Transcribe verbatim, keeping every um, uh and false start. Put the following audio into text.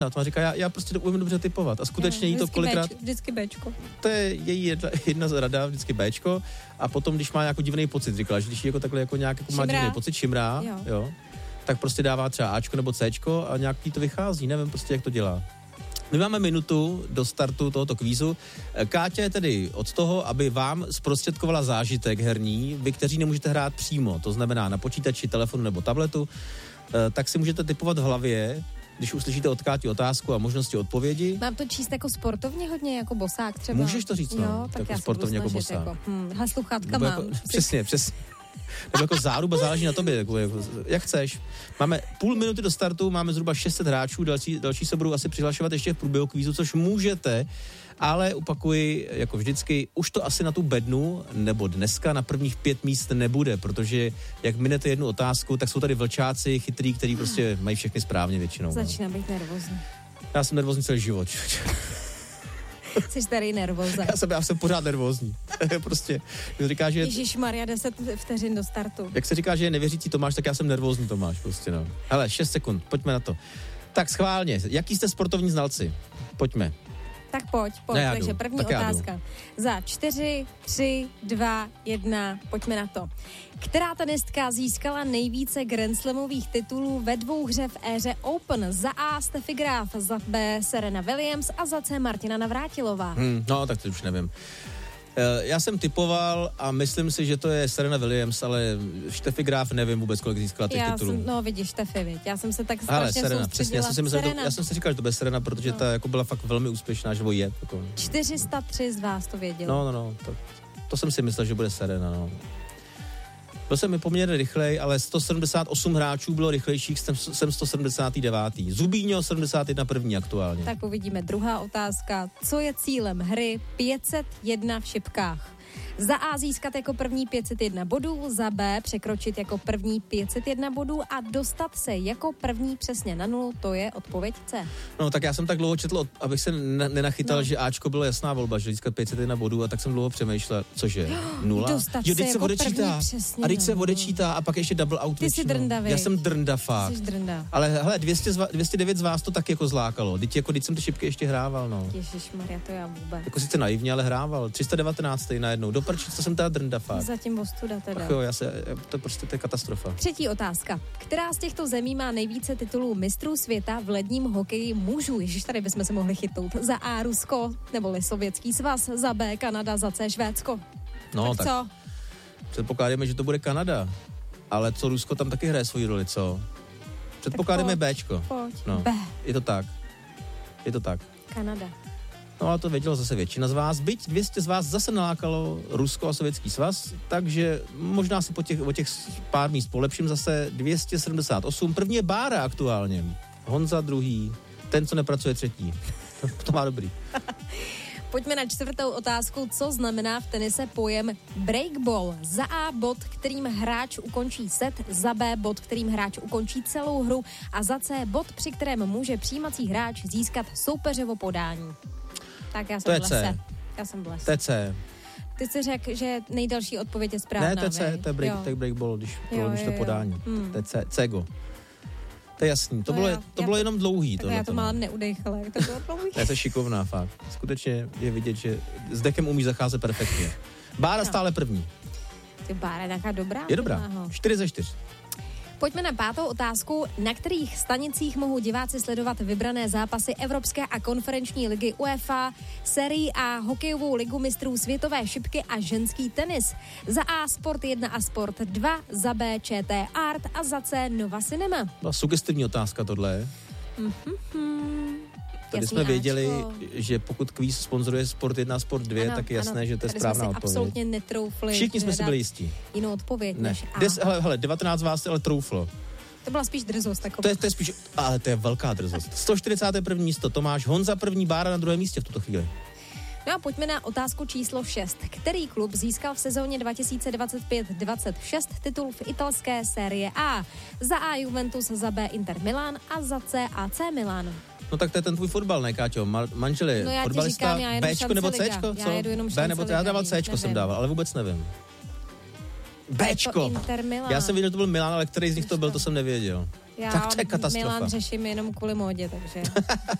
A to říká, já, já prostě umím dobře typovat. A skutečně jí to kolikrát... Béčko, vždycky Béčko. To je její jedna, jedna z rada, vždycky Béčko. A potom, když má jako divný pocit, říkala, že když jako takhle jako nějak jako má divný pocit, šimrá, jo. jo, tak prostě dává třeba Ačko nebo Cčko a nějaký to vychází, nevím prostě, jak to dělá. My máme minutu do startu tohoto kvízu. Káťa je tedy od toho, aby vám zprostředkovala zážitek herní, vy, kteří nemůžete hrát přímo, to znamená na počítači, telefonu nebo tabletu, tak si můžete typovat v hlavě, když uslyšíte od Káti otázku a možnosti odpovědi. Mám to číst jako sportovně hodně, jako bosák třeba? Můžeš to říct, no. Jo, tak jako já sportovně jako bosák. Jako, hm, sluchátka mám. Jako, přesně, přesně. Nebo jako záruba, záleží na tobě, jako, jako, jak chceš. Máme půl minuty do startu, máme zhruba šest set hráčů, další, další se budou asi přihlašovat ještě v průběhu kvízu, což můžete, ale opakuji, jako vždycky, už to asi na tu bednu, nebo dneska na prvních pět míst nebude, protože jak minete jednu otázku, tak jsou tady vlčáci chytrý, který prostě mají všechny správně většinou. Začíná být nervózní. Já jsem nervózní celý život. Jsi starý nervóza. Já jsem, já jsem pořád nervózní. prostě, jak říká, že... Ježišmarja, deset vteřin do startu. Jak se říká, že je nevěřící Tomáš, tak já jsem nervózní Tomáš, prostě no. Hele, šest sekund, pojďme na to. Tak schválně, jaký jste sportovní znalci? Pojďme. Tak pojď, pojď. Ne, Takže první tak otázka. Za čtyři, tři, dva, jedna, pojďme na to. Která tenistka získala nejvíce Grand Slamových titulů ve dvouhře v éře Open? Za A Steffi Graf, za B Serena Williams a za C Martina Navrátilová. Hmm, no, tak to už nevím. Já jsem typoval a myslím si, že to je Serena Williams, ale Steffi Graf nevím vůbec, kolik získala těch já titulů. Jsem, no vidíš, Steffi, viď? Já jsem se tak strašně Ale Serena, přesně, já jsem si myslel, to, já jsem si říkal, že to bude Serena, protože no. ta jako byla fakt velmi úspěšná, že je. Jako. čtyři sta tři z vás to vědělo. No, no, no, to, to jsem si myslel, že bude Serena, no. Byl jsem mi poměrně rychlej, ale sto sedmdesát osm hráčů bylo rychlejších, jsem, jsem sto sedmdesát devět. Zubíňo sedmdesát jedna první aktuálně. Tak uvidíme. Druhá otázka. Co je cílem hry pět set jedna v šipkách? Za A získat jako první pět set jedna bodů, za B překročit jako první pět set jedna bodů a dostat se jako první přesně na nulu, to je odpověď C. No tak já jsem tak dlouho četl, abych se nenachytal, no. že Ačko bylo jasná volba, že získat pět set jedna bodů a tak jsem dlouho přemýšlel, cože, nula? Dostat jo, se jako odečítá, přesně. A teď se odečítá a pak ještě double out. Ty jsi drnda, Já jsem drnda fakt. Jsi drnda. Ale hele, dvě stě, dvě stě devět z vás to tak jako zlákalo. Teď jako, teď jsem ty šipky ještě hrával, no. Ježišmarja, to já vůbec. Jako sice naivně, ale hrával. tři sta devatenáct najednou. Do prčic, to jsem teda drnda fakt. Zatím ostuda teda. Ach jo, já se, to prostě to je katastrofa. Třetí otázka. Která z těchto zemí má nejvíce titulů mistrů světa v ledním hokeji mužů? Ježiš, tady bychom se mohli chytnout. Za A Rusko, neboli Sovětský svaz, za B Kanada, za C Švédsko. No, tak, tak co? Předpokládáme, že to bude Kanada. Ale co Rusko tam taky hraje svoji roli, co? Předpokládáme Bčko. Pojď. No, B. Je to tak. Je to tak. Kanada. No ale to vědělo zase většina z vás, byť dvě stě z vás zase nalákalo Rusko a Sovětský svaz, takže možná si po těch, o těch pár míst polepším zase dvě stě sedmdesát osm. První je Bára aktuálně, Honza druhý, ten, co nepracuje třetí. To má dobrý. Pojďme na čtvrtou otázku. Co znamená v tenise pojem breakball? Za A bod, kterým hráč ukončí set, za B bod, kterým hráč ukončí celou hru a za C bod, při kterém může přijímací hráč získat soupeřovo podání. Tak já jsem v lese. Já jsem v lese. To je C. Ty jsi řekl, že nejdelší odpověď je správná. Ne, to je C, to je break, break, breakball, když prolomíš to podání. Hmm. To je C, Cego. To je jasný, to, no bylo, já, to bylo to, jenom dlouhý. Tak já to málem neudejchala, jak to bylo dlouhý. Já to je šikovná fakt. Skutečně je vidět, že s dekem umí zacházet perfektně. Bára no. stále první. Ty Bára je taká dobrá. Je dobrá, čtyři ze čtyř. Pojďme na pátou otázku. Na kterých stanicích mohou diváci sledovat vybrané zápasy Evropské a konferenční ligy UEFA, Serie A, hokejovou ligu mistrů, světové šipky a ženský tenis? Za A Sport jedna a Sport dva, za B ČT Art a za C Nova Cinema. No, sugestivní otázka tohle. Mm-hmm. Tady Jasný jsme věděli, Ačko. Že pokud kvíz sponzoruje Sport jedna a Sport dvě, ano, tak je jasné, ano, že to je správná odpověď. Absolutně netroufli. Všichni jsme si byli jistí. Jinou odpověď ne. než A. Des, hele, hele, devatenáct vás ale trouflo. To byla spíš drzost taková. To je, to je spíš, ale to je velká drzost. sto čtyřicáté první místo Tomáš, Honza první, Bára na druhém místě v tuto chvíli. No a pojďme na otázku číslo šest. Který klub získal v sezóně dva tisíce dvacet pět dvacet šest titul v italské série A? Za A Juventus, za B Inter Milan a za C A C Milan. No tak to je ten tvůj fotbal, ne, Káťo? Ma- manželi, no fotbalista, Bčko nebo Cčko? Já jedu jenom B nebo C, já dával Cčko jsem dával, ale vůbec nevím. Béčko. Inter Milan. Já jsem viděl, že to byl Milan, ale který z nich to byl, to jsem nevěděl. Já tak to je katastrofa. Milan řeším jenom kvůli módě, takže